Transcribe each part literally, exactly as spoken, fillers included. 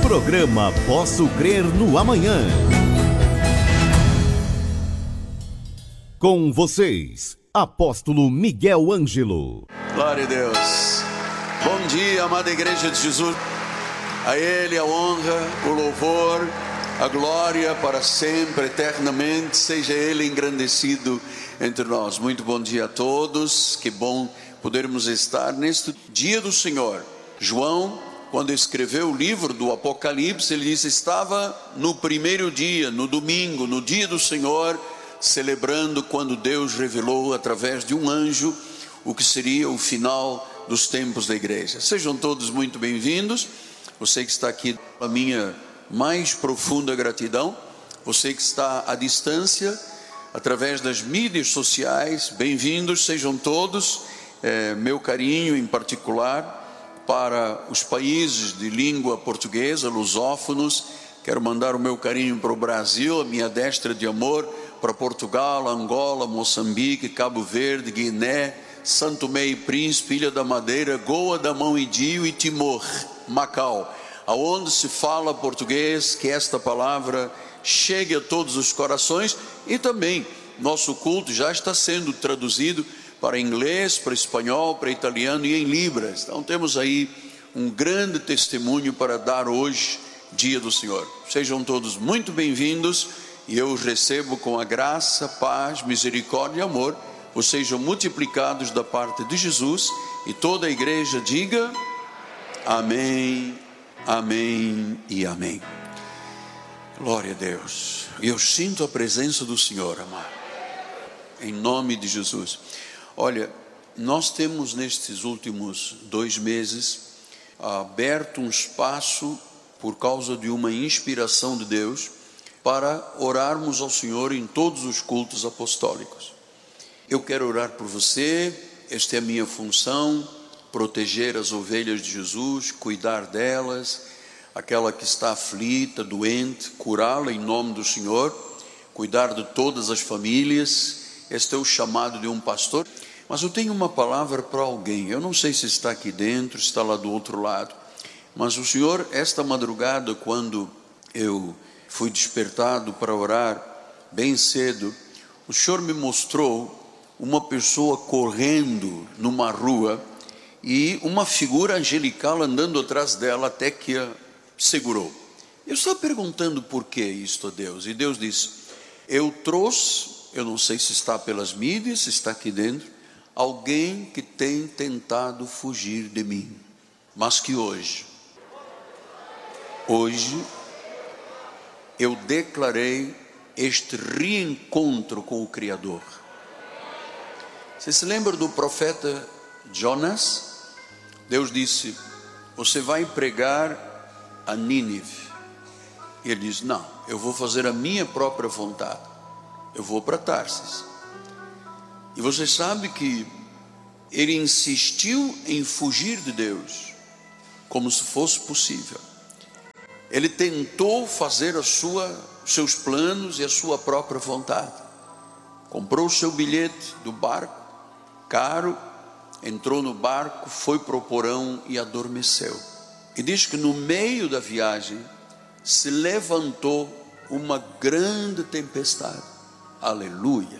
Programa Posso Crer no Amanhã. Com vocês, Apóstolo Miguel Ângelo. Glória a Deus. Bom dia, amada Igreja de Jesus. A Ele a honra, o louvor, a glória para sempre, eternamente. Seja Ele engrandecido entre nós. Muito bom dia a todos. Que bom podermos estar neste dia do Senhor. João, quando escreveu o livro do Apocalipse, ele disse: estava no primeiro dia, no domingo, no dia do Senhor, celebrando quando Deus revelou através de um anjo o que seria o final dos tempos da igreja. Sejam todos muito bem-vindos. Você que está aqui, a minha mais profunda gratidão. Você que está à distância, através das mídias sociais, bem-vindos, sejam todos. É, meu carinho em particular para os países de língua portuguesa, lusófonos. Quero mandar o meu carinho para o Brasil, a minha destra de amor, para Portugal, Angola, Moçambique, Cabo Verde, Guiné, Santo Tomé e Príncipe, Ilha da Madeira, Goa, Damão e Dio e Timor, Macau, aonde se fala português. Que esta palavra chegue a todos os corações. E também nosso culto já está sendo traduzido para inglês, para espanhol, para italiano e em libras. Então temos aí um grande testemunho para dar hoje, dia do Senhor. Sejam todos muito bem-vindos e eu os recebo com a graça, paz, misericórdia e amor. Vocês sejam multiplicados da parte de Jesus, e toda a igreja diga amém, amém e amém. Glória a Deus. Eu sinto a presença do Senhor, amado, em nome de Jesus. Olha, nós temos nestes últimos dois meses aberto um espaço, por causa de uma inspiração de Deus, para orarmos ao Senhor em todos os cultos apostólicos. Eu quero orar por você. Esta é a minha função: proteger as ovelhas de Jesus, cuidar delas, aquela que está aflita, doente, curá-la em nome do Senhor, cuidar de todas as famílias. Este é o chamado de um pastor. Mas eu tenho uma palavra para alguém. Eu não sei se está aqui dentro, está lá do outro lado, mas o Senhor, esta madrugada, quando eu fui despertado para orar bem cedo, o Senhor me mostrou uma pessoa correndo numa rua e uma figura angelical andando atrás dela, até que a segurou. Eu estava perguntando por que isto a Deus, e Deus disse: eu trouxe, eu não sei se está pelas mídias, se está aqui dentro, alguém que tem tentado fugir de mim, mas que hoje, hoje, eu declarei este reencontro com o Criador. Você se lembra do profeta Jonas? Deus disse: você vai pregar a Nínive. E ele disse: não, eu vou fazer a minha própria vontade, eu vou para Tarsis. E você sabe que ele insistiu em fugir de Deus, como se fosse possível. Ele tentou fazer a sua, seus planos e a sua própria vontade. Comprou o seu bilhete do barco, caro, entrou no barco, foi para o porão e adormeceu. E diz que no meio da viagem se levantou uma grande tempestade. Aleluia!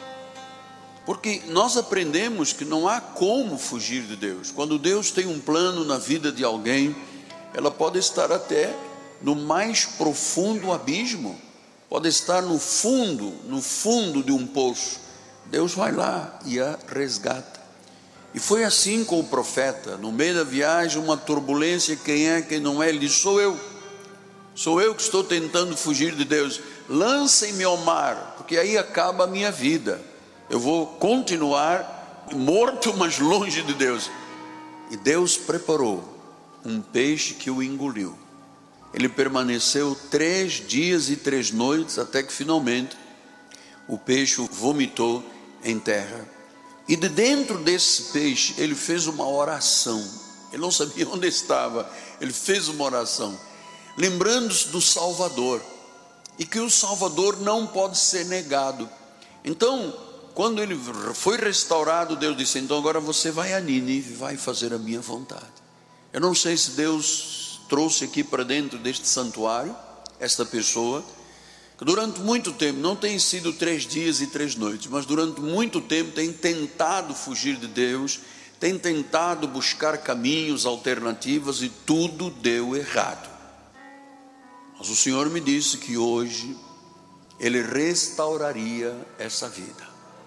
Porque nós aprendemos que não há como fugir de Deus. Quando Deus tem um plano na vida de alguém, ela pode estar até no mais profundo abismo, pode estar no fundo, no fundo de um poço. Deus vai lá e a resgata. E foi assim com o profeta. No meio da viagem, uma turbulência, quem é, quem não é, ele disse: sou eu, sou eu que estou tentando fugir de Deus. Lancem-me ao mar, porque aí acaba a minha vida. Eu vou continuar morto, mas longe de Deus. E Deus preparou um peixe que o engoliu. Ele permaneceu três dias e três noites, até que finalmente o peixe o vomitou em terra. E de dentro desse peixe ele fez uma oração. Ele não sabia onde estava. Ele fez uma oração, lembrando-se do Salvador, e que o Salvador não pode ser negado. Então, quando ele foi restaurado, Deus disse: então agora você vai a Nínive, vai fazer a minha vontade. Eu não sei se Deus trouxe aqui para dentro deste santuário esta pessoa que durante muito tempo, não tem sido três dias e três noites, mas durante muito tempo tem tentado fugir de Deus, tem tentado buscar caminhos, alternativas, e tudo deu errado. Mas o Senhor me disse que hoje Ele restauraria essa vida.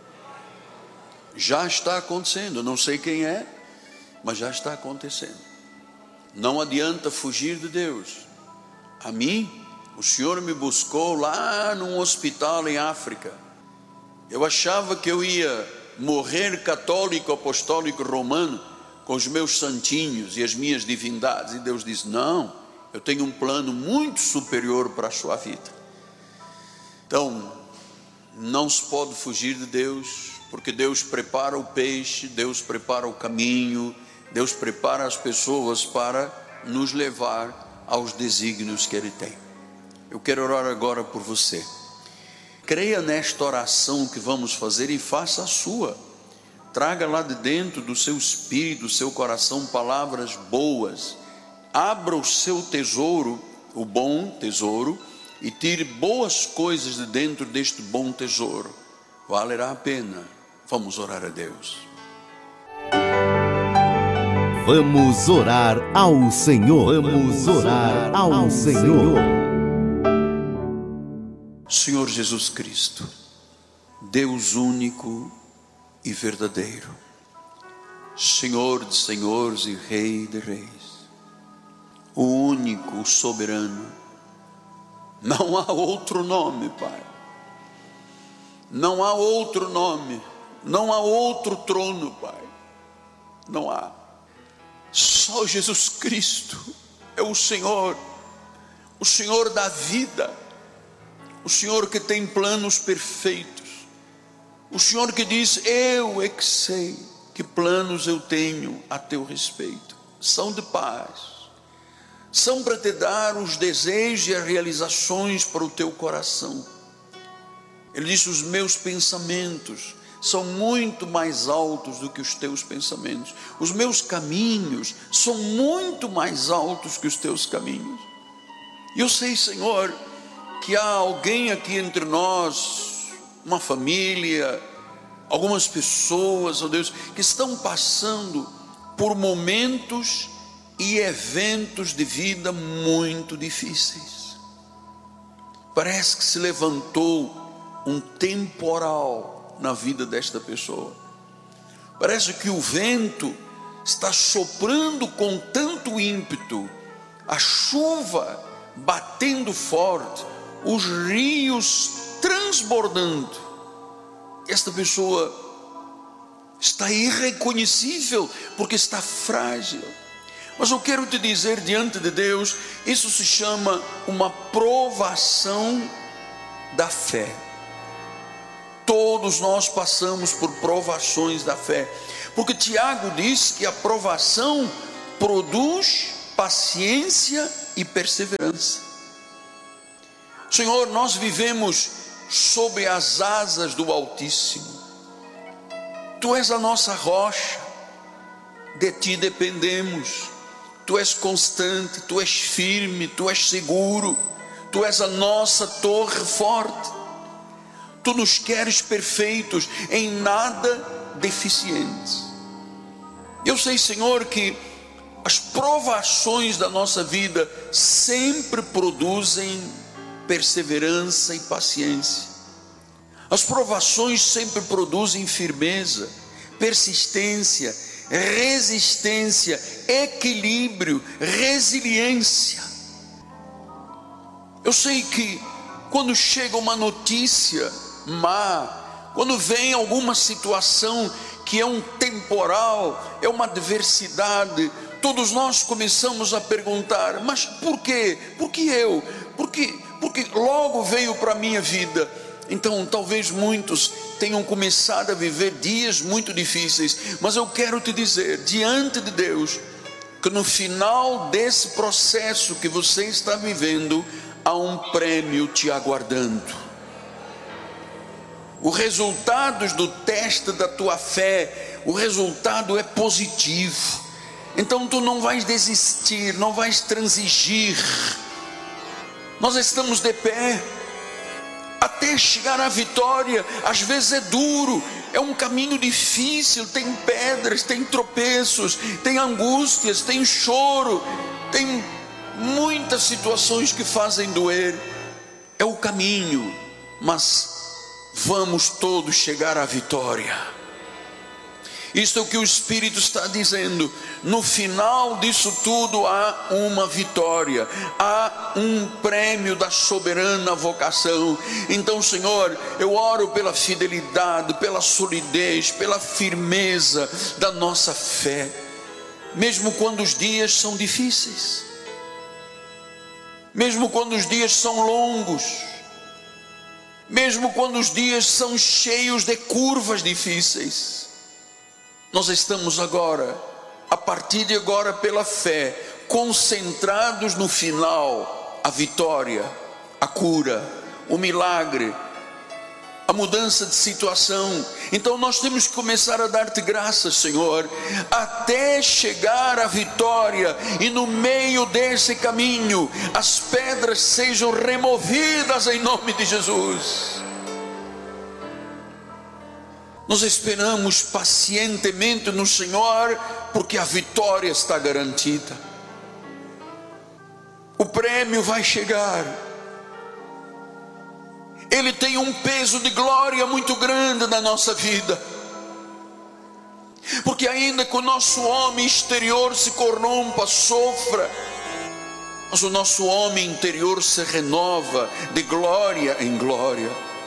Já está acontecendo, eu não sei quem é, mas já está acontecendo. Não adianta fugir de Deus. A mim, o Senhor me buscou lá num hospital em África. Eu achava que eu ia morrer católico, apostólico, romano, com os meus santinhos e as minhas divindades. E Deus disse: não, eu tenho um plano muito superior para a sua vida. Então, não se pode fugir de Deus, porque Deus prepara o peixe, Deus prepara o caminho, Deus prepara as pessoas para nos levar aos desígnios que Ele tem. Eu quero orar agora por você. Creia nesta oração que vamos fazer e faça a sua. Traga lá de dentro do seu espírito, do seu coração, palavras boas. Abra o seu tesouro, o bom tesouro, e tire boas coisas de dentro deste bom tesouro. Valerá a pena. Vamos orar a Deus. Vamos orar ao Senhor. Vamos orar ao Senhor. Senhor Jesus Cristo, Deus único e verdadeiro, Senhor de senhores e Rei de reis, o único, o soberano. Não há outro nome, Pai. Não há outro nome. Não há outro trono, Pai. Não há. Só Jesus Cristo é o Senhor, o Senhor da vida, o Senhor que tem planos perfeitos, o Senhor que diz: eu é que sei que planos eu tenho a teu respeito. São de paz, são para te dar os desejos e as realizações para o teu coração. Ele disse: os meus pensamentos são muito mais altos do que os teus pensamentos, os meus caminhos são muito mais altos que os teus caminhos. E eu sei, Senhor, que há alguém aqui entre nós, uma família, algumas pessoas, ó Deus, que estão passando por momentos e eventos de vida muito difíceis. Parece que se levantou um temporal na vida desta pessoa. Parece que o vento está soprando com tanto ímpeto, a chuva batendo forte, os rios transbordando. Esta pessoa está irreconhecível porque está frágil. Mas eu quero te dizer diante de Deus, isso se chama uma provação da fé. Todos nós passamos por provações da fé, porque Tiago diz que a provação produz paciência e perseverança. Senhor, nós vivemos sob as asas do Altíssimo. Tu és a nossa rocha, de Ti dependemos. Tu és constante, Tu és firme, Tu és seguro, Tu és a nossa torre forte. Tu nos queres perfeitos, em nada deficientes. Eu sei, Senhor, que as provações da nossa vida sempre produzem perseverança e paciência. As provações sempre produzem firmeza, persistência, resistência, equilíbrio, resiliência. Eu sei que quando chega uma notícia má, quando vem alguma situação que é um temporal, é uma adversidade, todos nós começamos a perguntar: mas por quê? Por que eu? Por que, porque logo veio para a minha vida. Então talvez muitos tenham começado a viver dias muito difíceis, mas eu quero te dizer diante de Deus, que no final desse processo que você está vivendo, há um prêmio te aguardando. O resultado do teste da tua fé, o resultado é positivo. então tu não vais desistir, não vais transigir. Nós estamos de pé até chegar à vitória. Às vezes é duro, é um caminho difícil, tem pedras, tem tropeços, tem angústias, tem choro, tem muitas situações que fazem doer. É o caminho, mas vamos todos chegar à vitória. Isto é o que o Espírito está dizendo. No final disso tudo há uma vitória, há um prêmio da soberana vocação. Então, Senhor, eu oro pela fidelidade, pela solidez, pela firmeza da nossa fé, mesmo quando os dias são difíceis, mesmo quando os dias são longos, mesmo quando os dias são cheios de curvas difíceis. Nós estamos agora, a partir de agora, pela fé, concentrados no final, a vitória, a cura, o milagre, a mudança de situação. Então nós temos que começar a dar-te graças, Senhor, até chegar à vitória, e no meio desse caminho as pedras sejam removidas em nome de Jesus. Nós esperamos pacientemente no Senhor, porque a vitória está garantida. O prêmio vai chegar. Ele tem um peso de glória muito grande na nossa vida. Porque ainda que o nosso homem exterior se corrompa, sofra, mas o nosso homem interior se renova de glória em glória.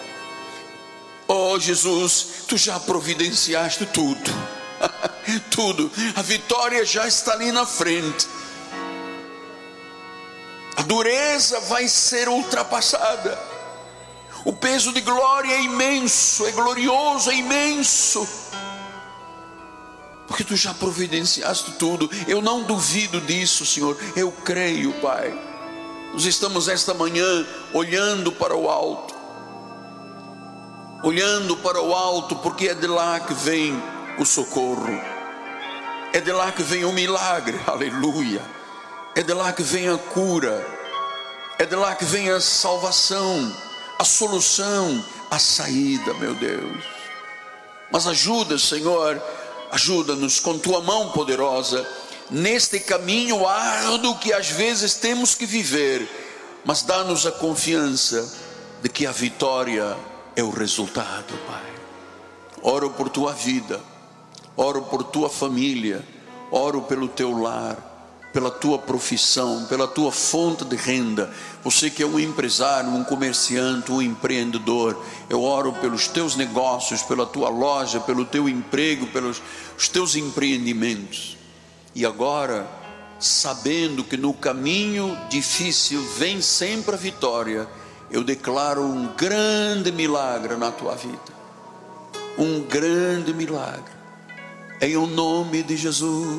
Oh Jesus, tu já providenciaste tudo, tudo, a vitória já está ali na frente. A dureza vai ser ultrapassada. O peso de glória é imenso, é glorioso, é imenso, porque tu já providenciaste tudo. Eu não duvido disso, Senhor, eu creio, Pai. Nós estamos esta manhã olhando para o alto, olhando para o alto, porque é de lá que vem o socorro, é de lá que vem o milagre, aleluia, é de lá que vem a cura, é de lá que vem a salvação, a solução, a saída, meu Deus. Mas ajuda, Senhor, ajuda-nos com tua mão poderosa, neste caminho árduo que às vezes temos que viver, mas dá-nos a confiança de que a vitória é o resultado, Pai. Oro por tua vida, oro por tua família, oro pelo teu lar, pela tua profissão, pela tua fonte de renda. Você que é um empresário, um comerciante, um empreendedor, eu oro pelos teus negócios, pela tua loja, pelo teu emprego, pelos os teus empreendimentos. E agora, sabendo que no caminho difícil vem sempre a vitória, eu declaro um grande milagre na tua vida, um grande milagre, em o nome de Jesus.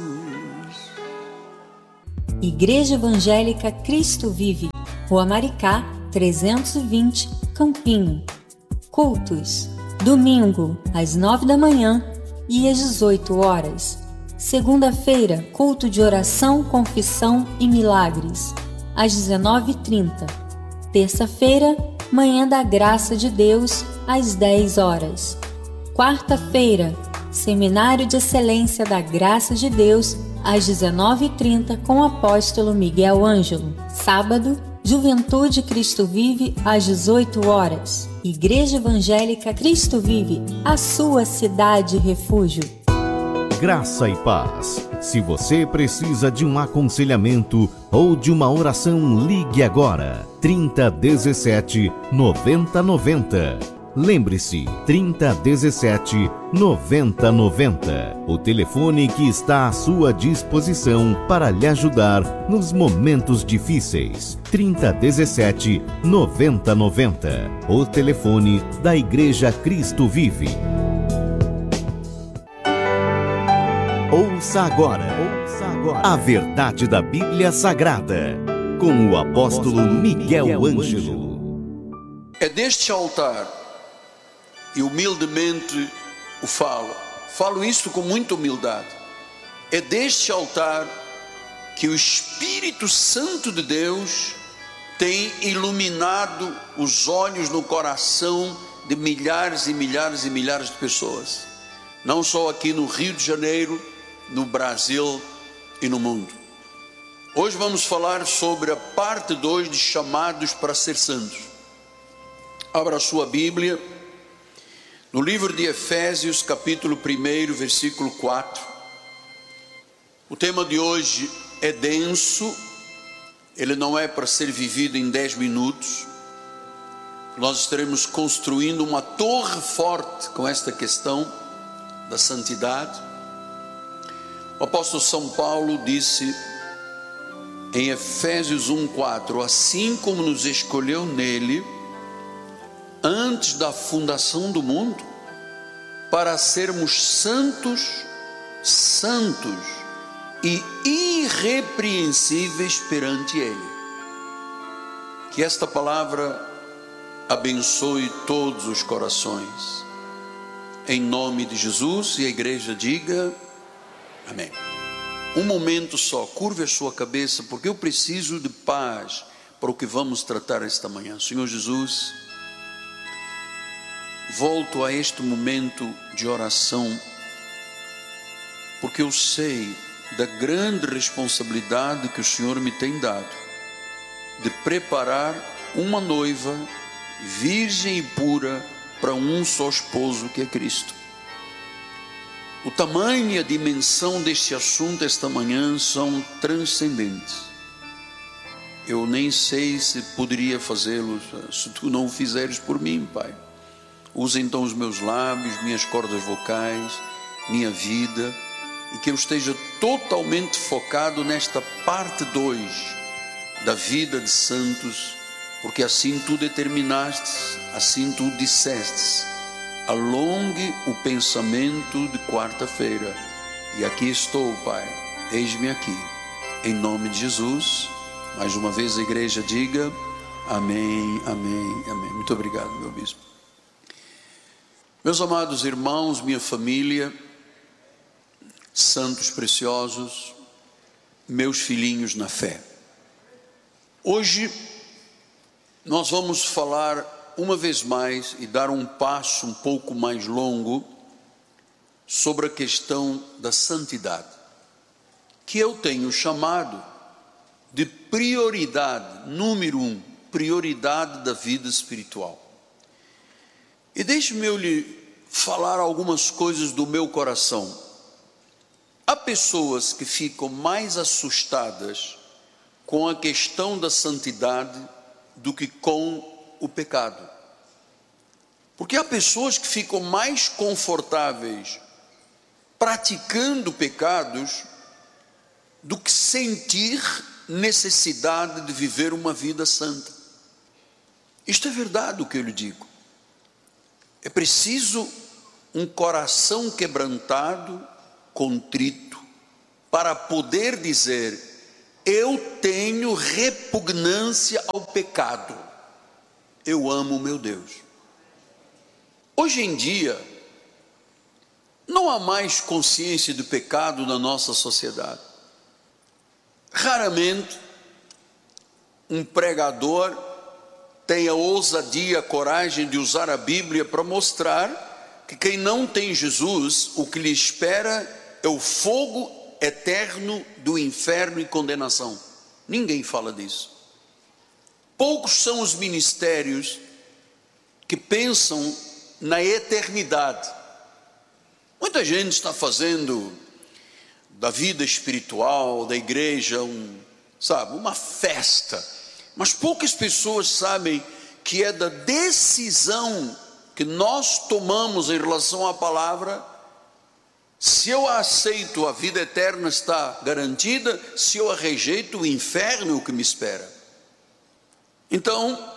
Igreja Evangélica Cristo Vive, Rua Maricá, trezentos e vinte, Campinho. Cultos: domingo, às nove da manhã e às dezoito horas. Segunda-feira, culto de oração, confissão e milagres, às dezenove e trinta. Terça-feira, manhã da graça de Deus, às dez horas. Quarta-feira, seminário de excelência da graça de Deus, às dezenove e trinta, com o apóstolo Miguel Ângelo. Sábado, Juventude Cristo Vive, às dezoito horas. Igreja Evangélica Cristo Vive, a sua cidade refúgio. Graça e paz. Se você precisa de um aconselhamento ou de uma oração, ligue agora. trinta dezessete, noventa noventa. Lembre-se, trinta dezessete, noventa noventa. O telefone que está à sua disposição para lhe ajudar nos momentos difíceis. trinta dezessete, noventa noventa. O telefone da Igreja Cristo Vive. Ouça agora, ouça agora a verdade da Bíblia Sagrada, com o apóstolo Miguel Ângelo. É deste altar, e humildemente o falo, falo isto com muita humildade, É deste altar que o Espírito Santo de Deus tem iluminado os olhos no coração de milhares e milhares e milhares de pessoas, não só aqui no Rio de Janeiro, no Brasil e no mundo. Hoje vamos falar sobre a parte dois de chamados para ser santos. Abra a sua Bíblia no livro de Efésios, capítulo um, versículo quatro. O tema de hoje é denso, ele não é para ser vivido em dez minutos. Nós estaremos construindo uma torre forte com esta questão da santidade. O apóstolo São Paulo disse em Efésios um, quatro: assim como nos escolheu nele antes da fundação do mundo, para sermos santos, santos e irrepreensíveis perante Ele. Que esta palavra abençoe todos os corações, em nome de Jesus, e a igreja diga amém. Um momento só, curve a sua cabeça, porque eu preciso de paz para o que vamos tratar esta manhã. Senhor Jesus, volto a este momento de oração, porque eu sei da grande responsabilidade que o Senhor me tem dado, de preparar uma noiva virgem e pura para um só esposo, que é Cristo. O tamanho e a dimensão deste assunto esta manhã são transcendentes. Eu nem sei se poderia fazê-lo se tu não o fizeres por mim, Pai. Usa então os meus lábios, minhas cordas vocais, minha vida, e que eu esteja totalmente focado nesta parte dois da vida de santos, porque assim tu determinaste, assim tu disseste. Alongue o pensamento de quarta-feira, e aqui estou, Pai, eis-me aqui, em nome de Jesus. Mais uma vez a igreja diga amém, amém, amém. Muito obrigado, meu bispo. Meus amados irmãos, minha família, santos preciosos, meus filhinhos na fé, hoje nós vamos falar uma vez mais e dar um passo um pouco mais longo sobre a questão da santidade, que eu tenho chamado de prioridade número um, prioridade da vida espiritual. E deixe-me eu lhe falar algumas coisas do meu coração. Há pessoas que ficam mais assustadas com a questão da santidade do que com o pecado. Porque há pessoas que ficam mais confortáveis praticando pecados do que sentir necessidade de viver uma vida santa. Isto é verdade o que eu lhe digo. É preciso um coração quebrantado, contrito, para poder dizer: eu tenho repugnância ao pecado, eu amo o meu Deus. Hoje em dia, não há mais consciência do pecado na nossa sociedade. Raramente um pregador tem a ousadia, a coragem de usar a Bíblia para mostrar que quem não tem Jesus, o que lhe espera é o fogo eterno do inferno e condenação. Ninguém fala disso. Poucos são os ministérios que pensam na eternidade. Muita gente está fazendo da vida espiritual da igreja um, sabe, uma festa, mas poucas pessoas sabem que é da decisão que nós tomamos em relação à palavra. Se eu a aceito, a vida eterna está garantida. Se eu a rejeito, o inferno é o que me espera. Então,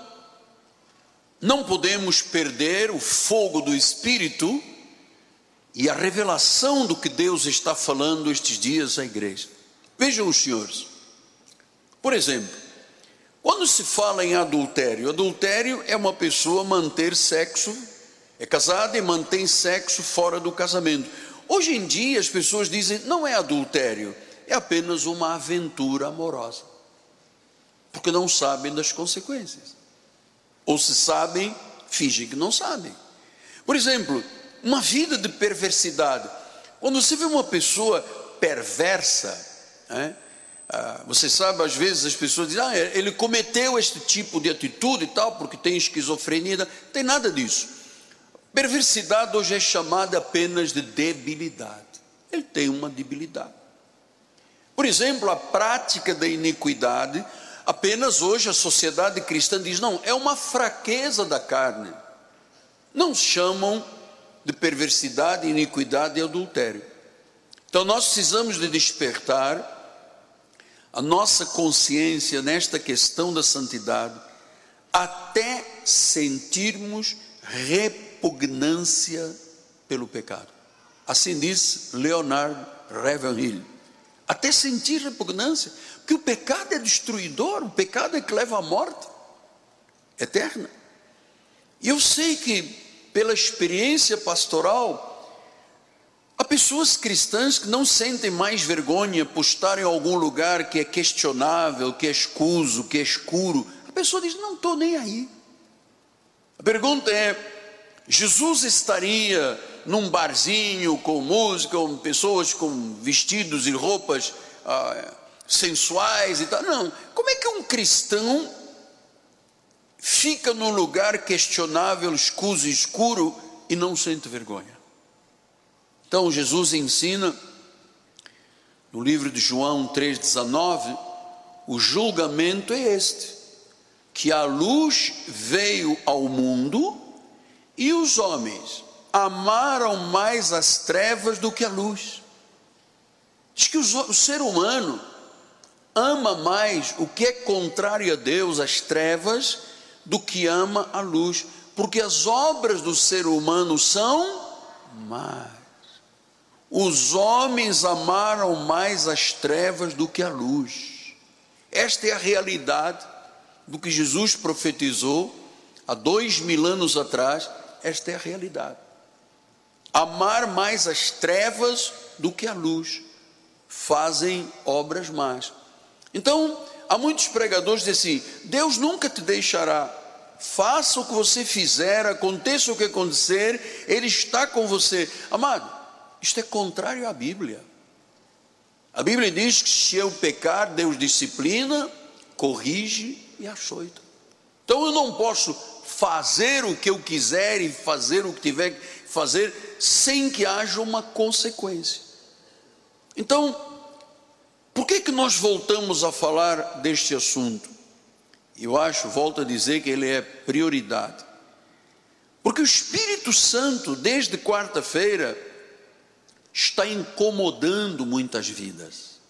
não podemos perder o fogo do Espírito e a revelação do que Deus está falando estes dias à igreja. Vejam os senhores, por exemplo, quando se fala em adultério, adultério é uma pessoa manter sexo, é casada e mantém sexo fora do casamento. Hoje em dia as pessoas dizem, não é adultério, é apenas uma aventura amorosa, porque não sabem das consequências, ou se sabem, fingem que não sabem. Por exemplo, uma vida de perversidade. Quando você vê uma pessoa perversa, né? ah, você sabe, às vezes as pessoas dizem, ah, ele cometeu este tipo de atitude e tal, porque tem esquizofrenia. Não tem nada disso. Perversidade hoje é chamada apenas de debilidade. Ele tem uma debilidade. Por exemplo, a prática da iniquidade, apenas hoje a sociedade cristã diz, não, é uma fraqueza da carne. Não chamam de perversidade, iniquidade e adultério. Então nós precisamos de despertar a nossa consciência nesta questão da santidade, até sentirmos repugnância pelo pecado. Assim diz Leonard Ravenhill. Até sentir repugnância, porque o pecado é destruidor, o pecado é que leva à morte eterna. E eu sei que, pela experiência pastoral, há pessoas cristãs que não sentem mais vergonha por estar em algum lugar que é questionável, que é escuso, que é escuro. A pessoa diz, não estou nem aí. A pergunta é, Jesus estaria num barzinho com música, com pessoas com vestidos e roupas ah, sensuais e tal? Não. Como é que um cristão fica num lugar questionável, escuso e escuro e não sente vergonha? Então Jesus ensina no livro de João três, dezenove, o julgamento é este, que a luz veio ao mundo e os homens amaram mais as trevas do que a luz. Diz que o ser humano ama mais o que é contrário a Deus, as trevas, do que ama a luz, porque as obras do ser humano são más. Os homens amaram mais as trevas do que a luz. Esta é a realidade do que Jesus profetizou há dois mil anos atrás. Esta é a realidade. Amar mais as trevas do que a luz, fazem obras más. Então, há muitos pregadores que dizem assim, Deus nunca te deixará, faça o que você fizer, aconteça o que acontecer, Ele está com você. Amado, isto é contrário à Bíblia. A Bíblia diz que se eu pecar, Deus disciplina, corrige e açoita. Então eu não posso fazer o que eu quiser e fazer o que tiver que fazer sem que haja uma consequência. Então, por que que nós voltamos a falar deste assunto? Eu acho, volto a dizer que ele é prioridade. Porque o Espírito Santo, desde quarta-feira, está incomodando muitas vidas.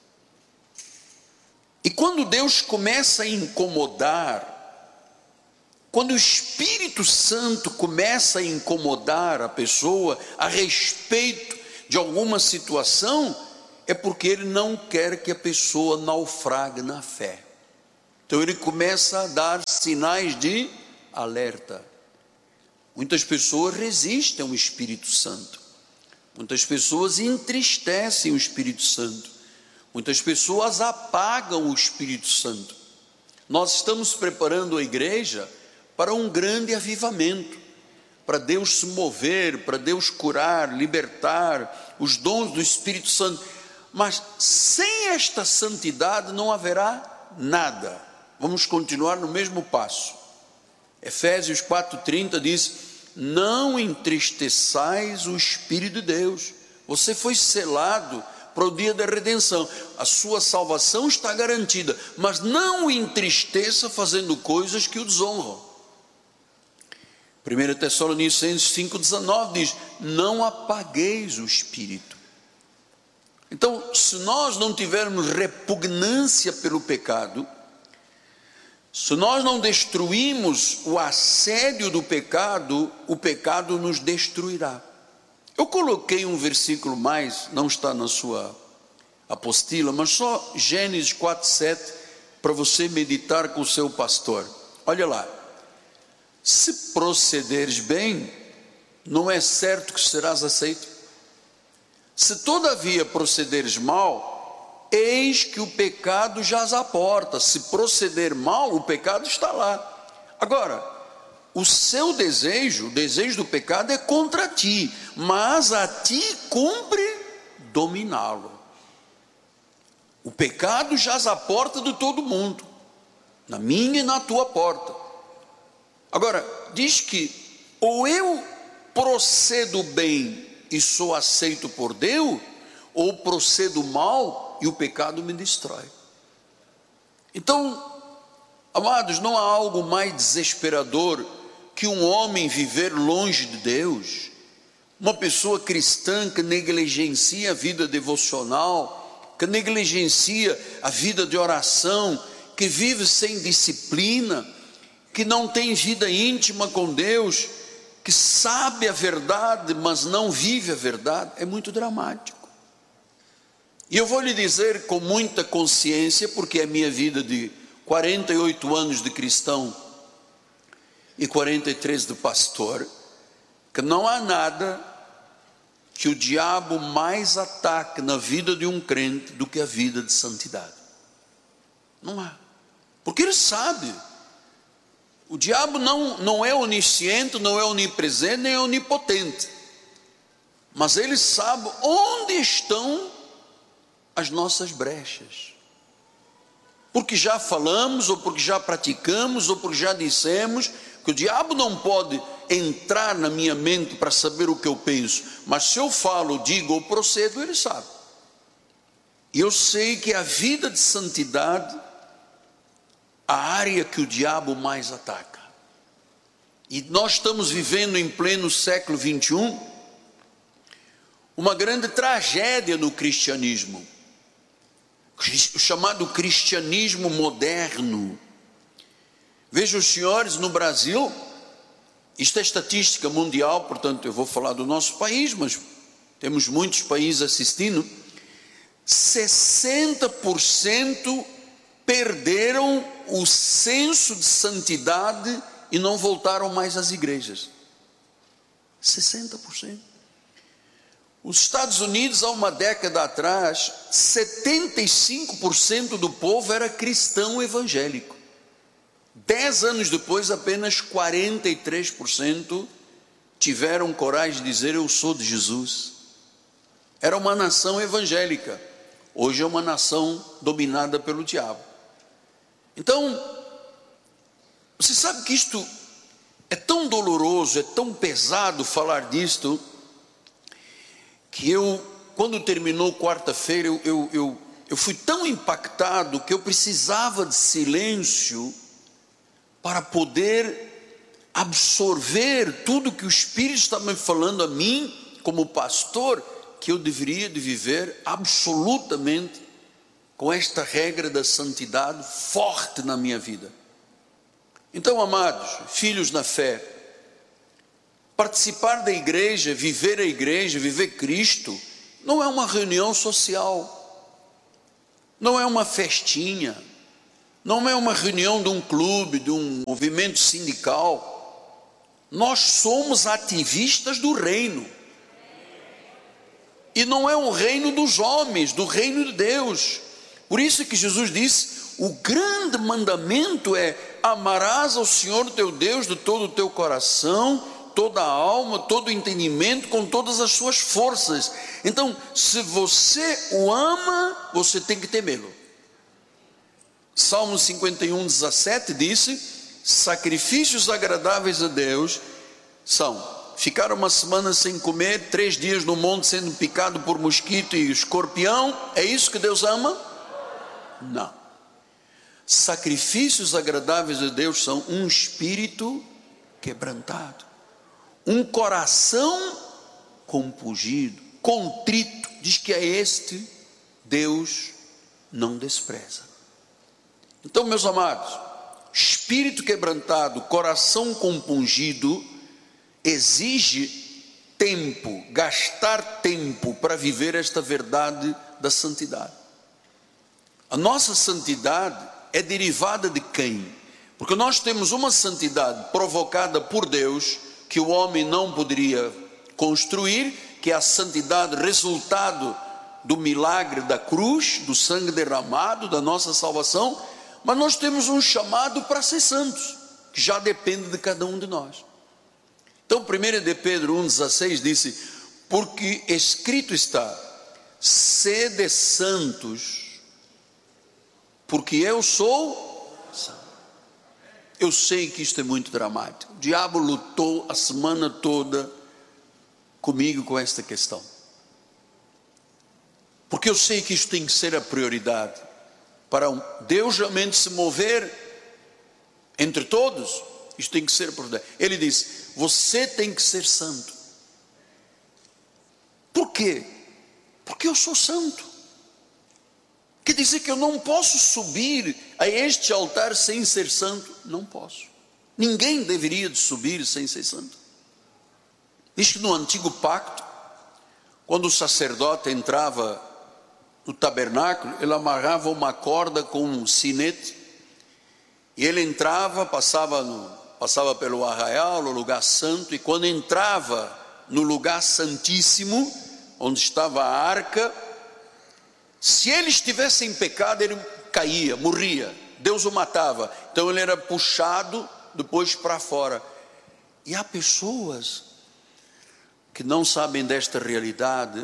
E quando Deus começa a incomodar, quando o Espírito Santo começa a incomodar a pessoa a respeito de alguma situação, é porque Ele não quer que a pessoa naufrague na fé. Então Ele começa a dar sinais de alerta. Muitas pessoas resistem ao Espírito Santo. Muitas pessoas entristecem o Espírito Santo. Muitas pessoas apagam o Espírito Santo. Nós estamos preparando a igreja para um grande avivamento, para Deus se mover, para Deus curar, libertar, os dons do Espírito Santo. Mas sem esta santidade não haverá nada. Vamos continuar no mesmo passo. Efésios quatro, trinta diz, não entristeçais o Espírito de Deus. Você foi selado para o dia da redenção. A sua salvação está garantida, mas não o entristeça fazendo coisas que o desonram. primeira Tessalonicenses cinco, dezenove diz, não apagueis o Espírito. Então, se nós não tivermos repugnância pelo pecado, se nós não destruímos o assédio do pecado, o pecado nos destruirá. Eu coloquei um versículo mais, não está na sua apostila, mas só Gênesis quatro, sete, para você meditar com o seu pastor. Olha lá, se procederes bem, não é certo que serás aceito. Se todavia procederes mal, eis que o pecado jaz à porta. Se proceder mal, o pecado está lá. Agora, o seu desejo, o desejo do pecado é contra ti, mas a ti cumpre dominá-lo. O pecado jaz à porta de todo mundo, na minha e na tua porta. Agora, diz que ou eu procedo bem e sou aceito por Deus, ou procedo mal e o pecado me destrói. Então, amados, não há algo mais desesperador que um homem viver longe de Deus, uma pessoa cristã que negligencia a vida devocional, que negligencia a vida de oração, que vive sem disciplina, que não tem vida íntima com Deus, que sabe a verdade, mas não vive a verdade. É muito dramático. E eu vou lhe dizer com muita consciência, porque é minha vida de quarenta e oito anos de cristão e quarenta e três de pastor, que não há nada que o diabo mais ataque na vida de um crente do que a vida de santidade. Não há. Porque ele sabe. O diabo não, não é onisciente, não é onipresente, nem é onipotente. Mas ele sabe onde estão as nossas brechas. Porque já falamos, ou porque já praticamos, ou porque já dissemos que o diabo não pode entrar na minha mente para saber o que eu penso, mas se eu falo, digo ou procedo, ele sabe. E eu sei que a vida de santidade, a área que o diabo mais ataca. E nós estamos vivendo em pleno século vinte e um, uma grande tragédia no cristianismo, o chamado cristianismo moderno. Vejam os senhores, no Brasil, isto é estatística mundial, portanto eu vou falar do nosso país, mas temos muitos países assistindo, sessenta por cento perderam o senso de santidade e não voltaram mais às igrejas. sessenta por cento. Os Estados Unidos, há uma década atrás, setenta e cinco por cento do povo era cristão evangélico. Dez anos depois, apenas quarenta e três por cento tiveram coragem de dizer: eu sou de Jesus. Era uma nação evangélica. Hoje é uma nação dominada pelo diabo. Então, você sabe que isto é tão doloroso, é tão pesado falar disto, que eu, quando terminou quarta-feira, eu, eu, eu, eu fui tão impactado que eu precisava de silêncio para poder absorver tudo que o Espírito está me falando a mim, como pastor, que eu deveria de viver absolutamente com esta regra da santidade forte na minha vida. Então, amados, filhos na fé, participar da igreja, viver a igreja, viver Cristo, não é uma reunião social, não é uma festinha, não é uma reunião de um clube, de um movimento sindical. Nós somos ativistas do reino. E não é um reino dos homens, do reino de Deus. Por isso que Jesus disse: o grande mandamento é: amarás ao Senhor teu Deus de todo o teu coração, toda a alma, todo o entendimento, com todas as suas forças. Então, se você o ama, você tem que temê-lo. Salmo cinquenta e um, dezessete disse: sacrifícios agradáveis a Deus são ficar uma semana sem comer, três dias no monte sendo picado por mosquito e escorpião. É isso que Deus ama? Não. Sacrifícios agradáveis a Deus são um espírito quebrantado, um coração compungido, contrito. Diz que é este Deus não despreza. Então, meus amados, espírito quebrantado, coração compungido, exige tempo, gastar tempo para viver esta verdade da santidade. A nossa santidade é derivada de quem? Porque nós temos uma santidade provocada por Deus, que o homem não poderia construir, que é a santidade, resultado do milagre da cruz, do sangue derramado, da nossa salvação, mas nós temos um chamado para ser santos, que já depende de cada um de nós. Então, primeiro de Pedro um, dezesseis disse: porque escrito está, sede santos, porque eu sou santo. Eu sei que isto é muito dramático. O diabo lutou a semana toda comigo com esta questão, porque eu sei que isto tem que ser a prioridade. Para Deus realmente se mover entre todos, isto tem que ser a prioridade. Ele disse: você tem que ser santo. Por quê? Porque eu sou santo. Quer dizer que eu não posso subir a este altar sem ser santo? Não posso. Ninguém deveria de subir sem ser santo. Diz que no antigo pacto, quando o sacerdote entrava no tabernáculo, ele amarrava uma corda com um sinete, e ele entrava, passava, no, passava pelo arraial, no lugar santo, e quando entrava no lugar santíssimo, onde estava a arca, se ele estivesse em pecado, ele caía, morria, Deus o matava. Então ele era puxado depois para fora. E há pessoas que não sabem desta realidade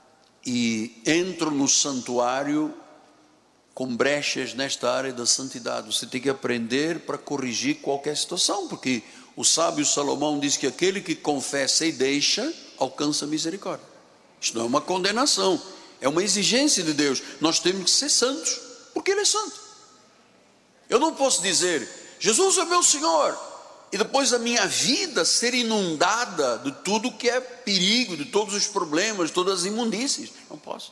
e entram no santuário com brechas nesta área da santidade. Você tem que aprender para corrigir qualquer situação, porque o sábio Salomão diz que aquele que confessa e deixa, alcança misericórdia. Isto não é uma condenação, é uma exigência de Deus. Nós temos que ser santos, porque Ele é santo. Eu não posso dizer, Jesus é meu Senhor, e depois a minha vida ser inundada de tudo que é perigo, de todos os problemas, todas as imundícies. Não posso.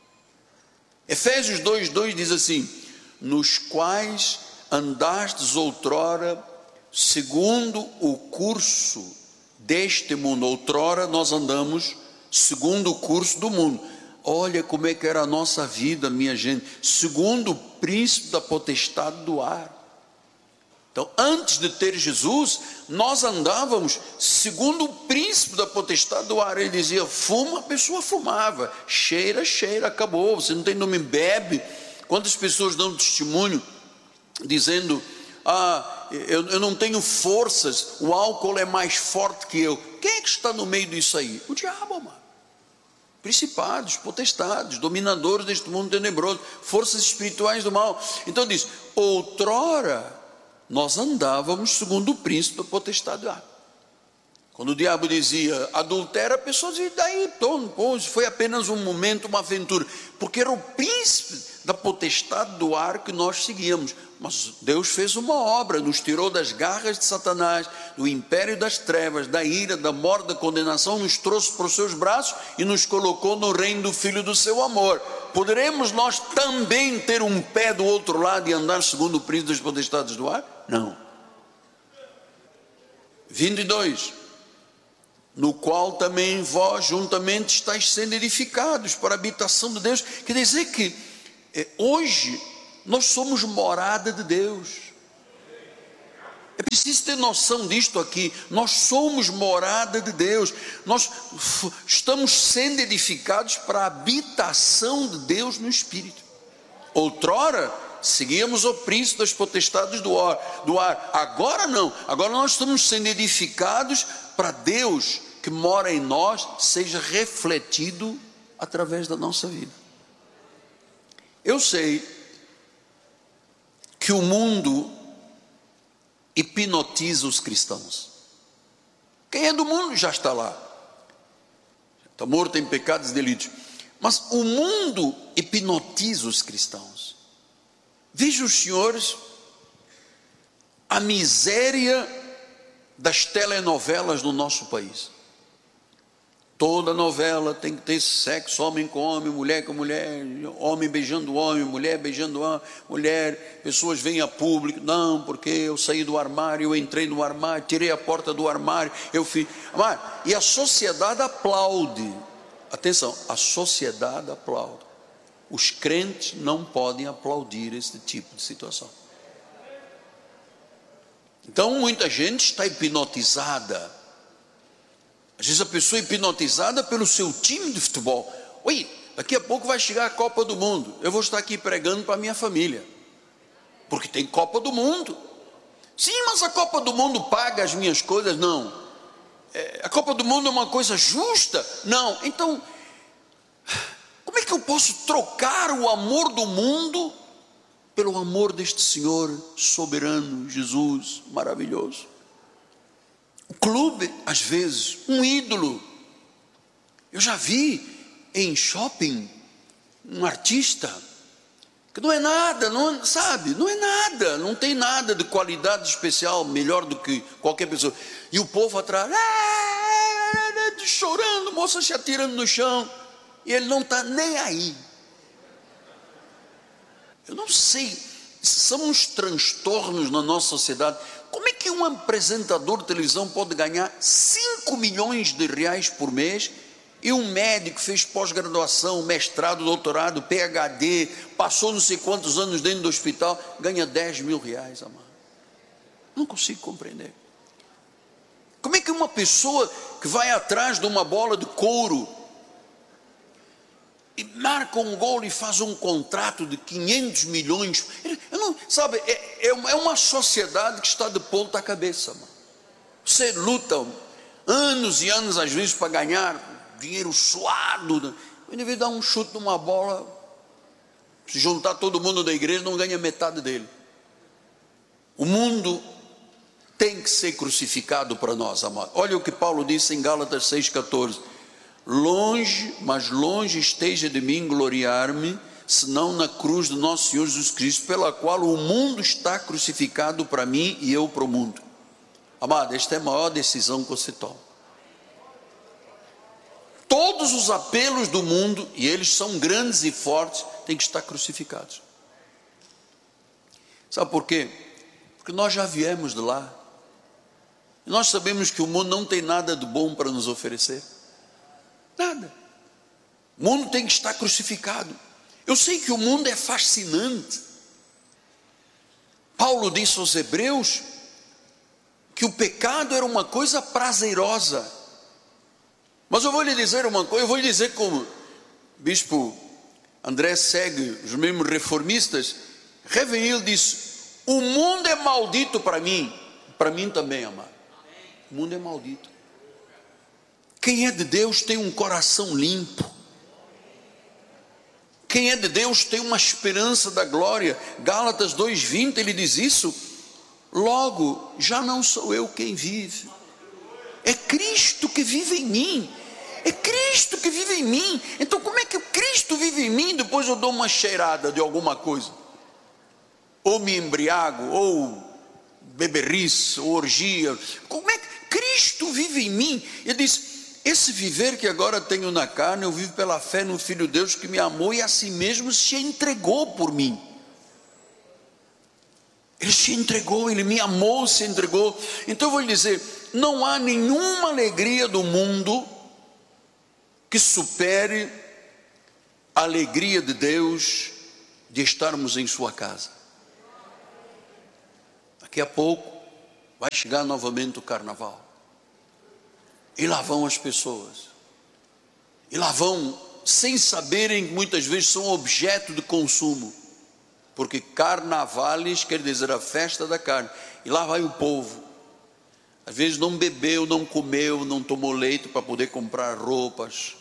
Efésios dois, dois diz assim: nos quais andastes outrora, segundo o curso deste mundo. Outrora nós andamos segundo o curso do mundo. Olha como é que era a nossa vida, minha gente, segundo o príncipe da potestade do ar. Então, antes de ter Jesus, nós andávamos segundo o príncipe da potestade do ar. Ele dizia, fuma, a pessoa fumava, cheira, cheira, acabou, você não tem nome, bebe. Quantas pessoas dão testemunho, dizendo, ah, eu, eu não tenho forças, o álcool é mais forte que eu. Quem é que está no meio disso aí? O diabo, mano. Principados, potestades, dominadores deste mundo tenebroso, forças espirituais do mal. Então diz, outrora nós andávamos segundo o príncipe da potestade do ar. Quando o diabo dizia adultera, a pessoa dizia, daí, tom, pô, foi apenas um momento, uma aventura, porque era o príncipe da potestade do ar que nós seguíamos. Mas Deus fez uma obra, nos tirou das garras de Satanás, do império das trevas, da ira, da morte, da condenação, nos trouxe para os seus braços e nos colocou no reino do Filho do seu amor. Poderemos nós também ter um pé do outro lado e andar segundo o príncipe das potestades do ar? Não. vinte e dois, no qual também vós juntamente estáis sendo edificados para a habitação de Deus. Quer dizer que eh, hoje nós somos morada de Deus. É preciso ter noção disto aqui. Nós somos morada de Deus. Nós estamos sendo edificados para a habitação de Deus no Espírito. Outrora seguíamos o príncipe das potestades do ar, do ar. Agora não. Agora nós estamos sendo edificados para Deus que mora em nós seja refletido através da nossa vida. Eu sei que o mundo hipnotiza os cristãos. Quem é do mundo já está lá, está morto em pecados e delitos. Mas o mundo hipnotiza os cristãos. Veja os senhores a miséria das telenovelas no nosso país. Toda novela tem que ter sexo, homem com homem, mulher com mulher, homem beijando homem, mulher beijando mulher, pessoas vêm a público, não, porque eu saí do armário, eu entrei no armário, tirei a porta do armário, eu fiz, e a sociedade aplaude, atenção, a sociedade aplaude, os crentes não podem aplaudir esse tipo de situação. Então muita gente está hipnotizada. Às vezes a pessoa é hipnotizada pelo seu time de futebol. Oi, daqui a pouco vai chegar a Copa do Mundo. Eu vou estar aqui pregando para a minha família, porque tem Copa do Mundo. Sim, mas a Copa do Mundo paga as minhas coisas? Não. É, a Copa do Mundo é uma coisa justa? Não. Então, como é que eu posso trocar o amor do mundo pelo amor deste Senhor soberano, Jesus maravilhoso? O clube, às vezes, um ídolo. Eu já vi em shopping um artista que não é nada, não, sabe, não é nada, não tem nada de qualidade especial, melhor do que qualquer pessoa. E o povo atrás, chorando, moça se atirando no chão, e ele não está nem aí. Eu não sei, são uns transtornos na nossa sociedade. Como é que um apresentador de televisão pode ganhar cinco milhões de reais por mês e um médico que fez pós-graduação, mestrado, doutorado, P H D, passou não sei quantos anos dentro do hospital, ganha dez mil reais, amado? Não consigo compreender. Como é que uma pessoa que vai atrás de uma bola de couro e marca um gol e faz um contrato de quinhentos milhões, eu não, sabe, é, é uma sociedade que está de ponta cabeça, mano. Você luta anos e anos às vezes para ganhar dinheiro suado, em vez de dar um chute numa bola, se juntar todo mundo da igreja, não ganha metade dele. O mundo tem que ser crucificado para nós, amados. Olha o que Paulo disse em Gálatas seis, catorze: longe, mas longe esteja de mim gloriar-me, senão na cruz do nosso Senhor Jesus Cristo, pela qual o mundo está crucificado para mim e eu para o mundo. Amado, esta é a maior decisão que você toma. Todos os apelos do mundo, e eles são grandes e fortes, têm que estar crucificados. Sabe por quê? Porque nós já viemos de lá. E nós sabemos que o mundo não tem nada de bom para nos oferecer. Nada. O mundo tem que estar crucificado. Eu sei que o mundo é fascinante. Paulo disse aos Hebreus que o pecado era uma coisa prazerosa. Mas eu vou lhe dizer uma coisa, eu vou lhe dizer como bispo André segue os mesmos reformistas. Revenil disse: o mundo é maldito para mim, para mim também, amado. O mundo é maldito. Quem é de Deus tem um coração limpo. Quem é de Deus tem uma esperança da glória. Gálatas dois, vinte, ele diz isso. Logo, já não sou eu quem vive, é Cristo que vive em mim. É Cristo que vive em mim. Então como é que o Cristo vive em mim? Depois eu dou uma cheirada de alguma coisa, ou me embriago, ou beberrice, ou orgia. Como é que Cristo vive em mim? Ele diz: esse viver que agora tenho na carne, eu vivo pela fé no Filho de Deus que me amou e a si mesmo se entregou por mim. Ele se entregou, ele me amou, se entregou. Então eu vou lhe dizer, não há nenhuma alegria do mundo que supere a alegria de Deus de estarmos em sua casa. Daqui a pouco vai chegar novamente o carnaval, e lá vão as pessoas, e lá vão sem saberem que muitas vezes são objeto de consumo, porque carnavales quer dizer a festa da carne, e lá vai o povo, às vezes não bebeu, não comeu, não tomou leite para poder comprar roupas.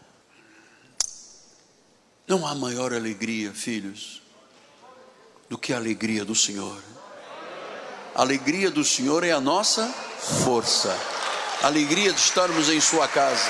Não há maior alegria, filhos, do que a alegria do Senhor. A alegria do Senhor é a nossa força, a alegria de estarmos em sua casa.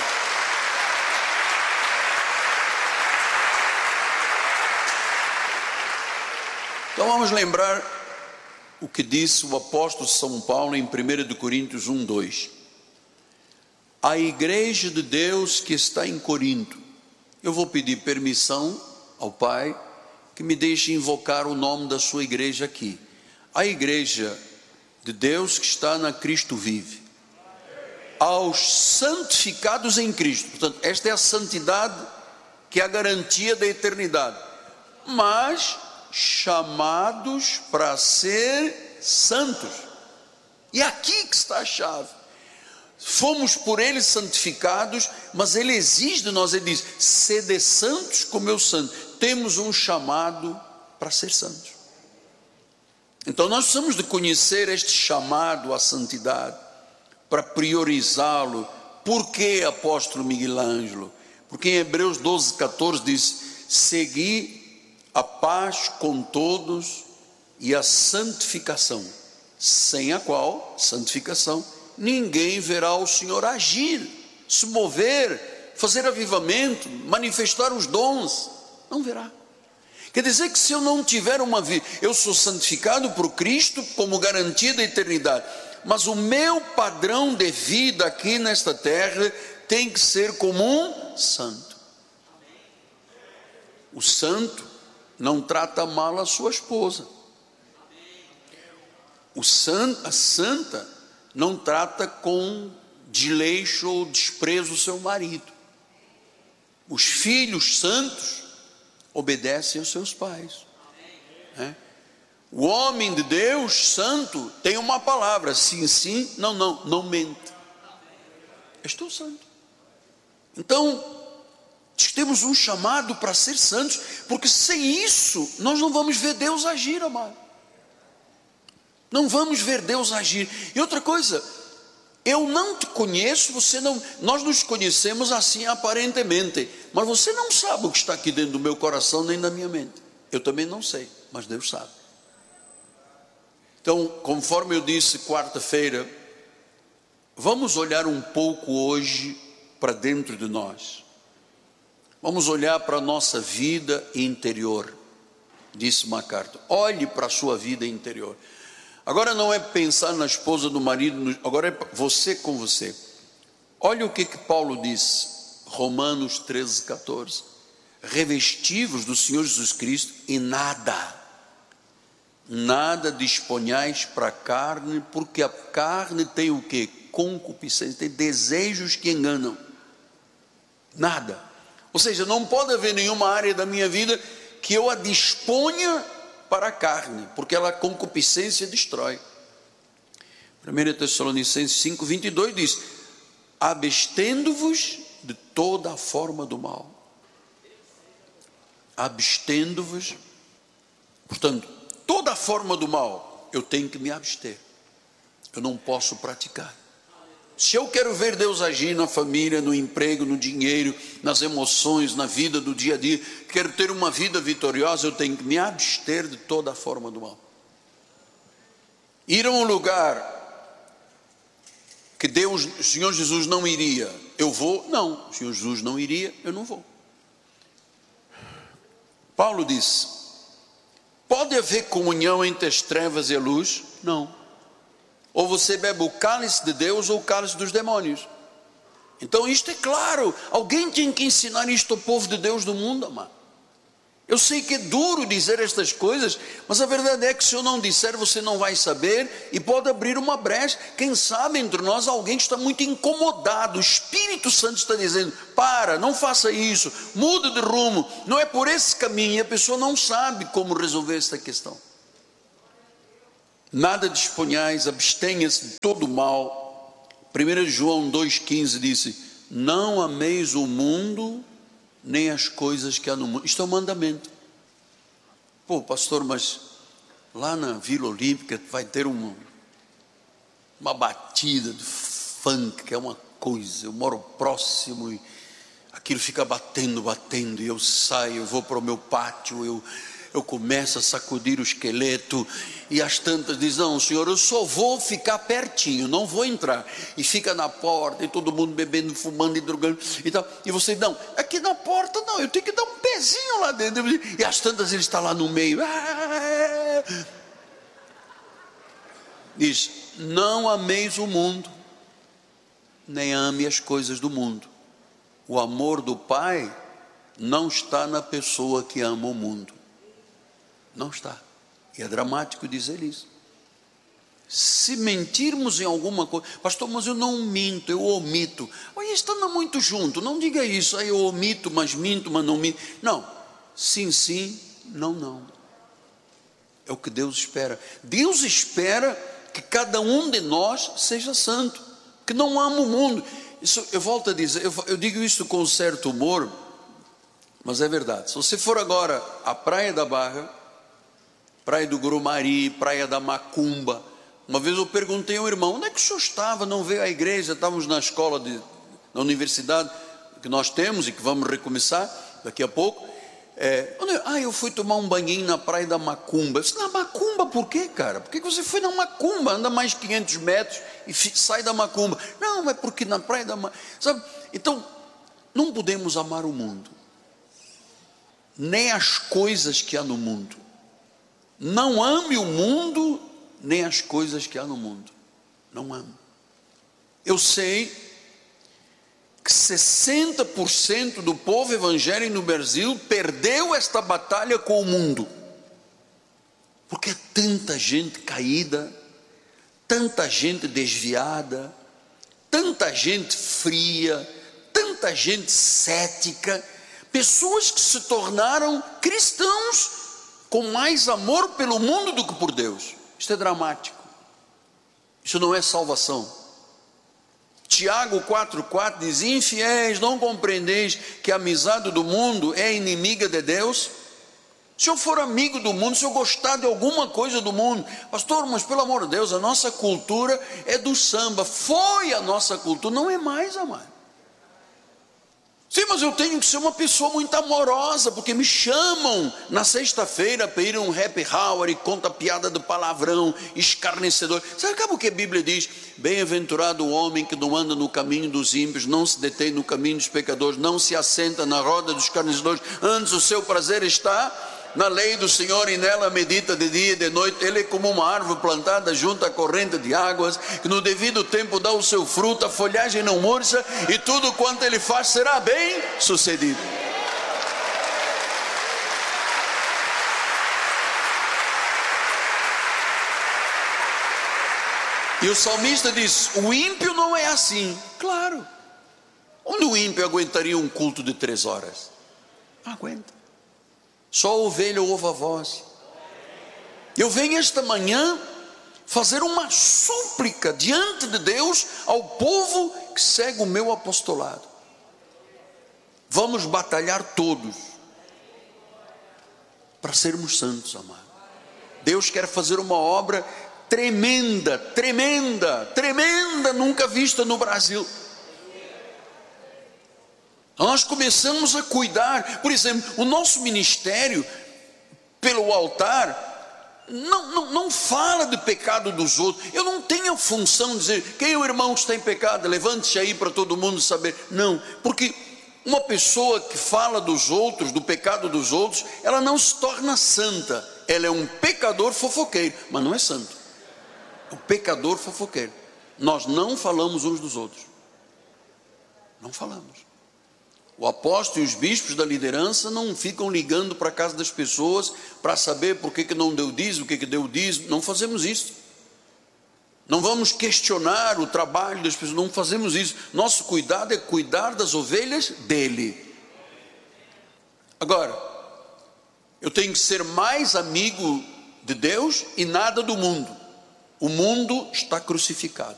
Então vamos lembrar o que disse o apóstolo São Paulo em primeira Coríntios um, dois. A igreja de Deus que está em Corinto, eu vou pedir permissão ao Pai que me deixe invocar o nome da sua igreja aqui. A igreja de Deus que está na Cristo vive, aos santificados em Cristo. Portanto, esta é a santidade que é a garantia da eternidade, mas chamados para ser santos. E aqui que está a chave. Fomos por Ele santificados, mas Ele exige de nós, Ele diz: sede santos como eu santo. Temos um chamado para ser santos. Então nós precisamos de conhecer este chamado à santidade, para priorizá-lo. Por que, apóstolo Miguel Ângelo? Porque em Hebreus doze, catorze diz: segui a paz com todos e a santificação, sem a qual, santificação, ninguém verá o Senhor agir, se mover, fazer avivamento, manifestar os dons, não verá. Quer dizer que se eu não tiver uma vida, eu sou santificado por Cristo como garantia da eternidade, mas o meu padrão de vida aqui nesta terra tem que ser como um santo. O santo não trata mal a sua esposa. O san, a santa não trata com desleixo ou desprezo o seu marido. Os filhos santos obedecem aos seus pais. É? O homem de Deus santo tem uma palavra: sim, sim, não, não, não mente. Estou santo. Então, temos um chamado para ser santos, porque sem isso nós não vamos ver Deus agir, amado. Não vamos ver Deus agir. E outra coisa, eu não te conheço, você não, nós nos conhecemos assim aparentemente, mas você não sabe o que está aqui dentro do meu coração nem da minha mente. Eu também não sei, mas Deus sabe. Então, conforme eu disse quarta-feira, vamos olhar um pouco hoje para dentro de nós. Vamos olhar para a nossa vida interior, disse MacArthur. Olhe para a sua vida interior. Agora não é pensar na esposa do marido, agora é você com você. Olha o que que Paulo diz, Romanos treze, catorze. Revestivos do Senhor Jesus Cristo e nada, nada disponhais para a carne, porque a carne tem o que? Concupiscência, tem desejos que enganam. Nada. Ou seja, não pode haver nenhuma área da minha vida que eu a disponha para a carne, porque ela, a concupiscência destrói. primeira Tessalonicenses cinco, vinte e dois diz: abstendo-vos de toda a forma do mal. Abstendo-vos, portanto, toda a forma do mal, eu tenho que me abster, eu não posso praticar. Se eu quero ver Deus agir na família, no emprego, no dinheiro, nas emoções, na vida do dia a dia, quero ter uma vida vitoriosa, eu tenho que me abster de toda a forma do mal. Ir a um lugar que Deus, o Senhor Jesus não iria, eu vou? Não, o Senhor Jesus não iria, eu não vou. Paulo diz: pode haver comunhão entre as trevas e a luz? Não. Ou você bebe o cálice de Deus ou o cálice dos demônios. Então isto é claro, alguém tem que ensinar isto ao povo de Deus do mundo, amado. Eu sei que é duro dizer estas coisas, mas a verdade é que se eu não disser, você não vai saber, e pode abrir uma brecha. Quem sabe entre nós alguém que está muito incomodado, o Espírito Santo está dizendo: para, não faça isso, muda de rumo, não é por esse caminho, e a pessoa não sabe como resolver esta questão. Nada disponhais, abstenha-se de todo o mal. primeira João dois, quinze disse: não ameis o mundo, nem as coisas que há no mundo. Isto é um mandamento. Pô, pastor, mas lá na Vila Olímpica vai ter uma, uma batida de funk, que é uma coisa, eu moro próximo e aquilo fica batendo, batendo, e eu saio, eu vou para o meu pátio, eu... eu começo a sacudir o esqueleto, e as tantas dizem: não, senhor, eu só vou ficar pertinho, não vou entrar. E fica na porta, e todo mundo bebendo, fumando e drogando e tal. E você: não, aqui na porta não, eu tenho que dar um pezinho lá dentro. E as tantas ele está lá no meio. Diz: não ameis o mundo, nem ame as coisas do mundo. O amor do Pai não está na pessoa que ama o mundo. Não está. E é dramático dizer isso. Se mentirmos em alguma coisa: pastor, mas eu não minto, eu omito. Olha, isso anda muito junto. Não diga isso: aí eu omito, mas minto, mas não minto. Não. Sim, sim, não, não. É o que Deus espera. Deus espera que cada um de nós seja santo. que não ama o mundo. Isso, eu volto a dizer, eu, eu digo isso com certo humor, mas é verdade. Se você for agora à Praia da Barra, Praia do Grumari, Praia da Macumba, uma vez eu perguntei ao irmão, onde é que o senhor estava? Não veio à igreja? Estávamos na escola, de, na universidade que nós temos e que vamos recomeçar daqui a pouco. É, ah, eu fui tomar um banhinho na Praia da Macumba. Eu disse, na Macumba por quê, cara? Por que você foi na Macumba? Anda mais quinhentos metros e sai da Macumba. Não, é porque na Praia da Macumba, sabe? Então, não podemos amar o mundo, nem as coisas que há no mundo. Não ame o mundo, nem as coisas que há no mundo. Não ame. Eu sei que sessenta por cento do povo evangélico no Brasil perdeu esta batalha com o mundo, porque é tanta gente caída, tanta gente desviada, tanta gente fria, tanta gente cética, pessoas que se tornaram cristãos com mais amor pelo mundo do que por Deus. Isso é dramático, isso não é salvação. Tiago quatro, quatro diz, infiéis, não compreendeis que a amizade do mundo é inimiga de Deus? Se eu for amigo do mundo, se eu gostar de alguma coisa do mundo, pastor, mas pelo amor de Deus, a nossa cultura é do samba, foi a nossa cultura, não é mais, amado. Sim, mas eu tenho que ser uma pessoa muito amorosa, porque me chamam na sexta-feira para ir a um happy hour e conta piada do palavrão, escarnecedor. Sabe o que a Bíblia diz? Bem-aventurado o homem que não anda no caminho dos ímpios, não se detém no caminho dos pecadores, não se assenta na roda dos escarnecedores, antes o seu prazer está na lei do Senhor e nela medita de dia e de noite. Ele é como uma árvore plantada junto à corrente de águas, que no devido tempo dá o seu fruto, a folhagem não murcha, e tudo quanto ele faz será bem sucedido. E o salmista diz, o ímpio não é assim. Claro, onde o ímpio aguentaria um culto de três horas? Não aguenta. Só a ovelha ouve a voz. Eu venho esta manhã fazer uma súplica diante de Deus ao povo que segue o meu apostolado. Vamos batalhar todos para sermos santos, amado. Deus quer fazer uma obra tremenda, tremenda, tremenda, nunca vista no Brasil. Nós começamos a cuidar, por exemplo, o nosso ministério pelo altar não, não, não fala de pecado dos outros. Eu não tenho a função de dizer, quem é o irmão que está em pecado, levante-se aí para todo mundo saber. Não, porque uma pessoa que fala dos outros, do pecado dos outros, ela não se torna santa. Ela é um pecador fofoqueiro, mas não é santo. O pecador fofoqueiro. Nós não falamos uns dos outros. Não falamos. O apóstolo e os bispos da liderança não ficam ligando para a casa das pessoas para saber por que, que não deu dízimo, o que, que deu dízimo. Não fazemos isso. Não vamos questionar o trabalho das pessoas, não fazemos isso. Nosso cuidado é cuidar das ovelhas dele. Agora, eu tenho que ser mais amigo de Deus e nada do mundo. O mundo está crucificado.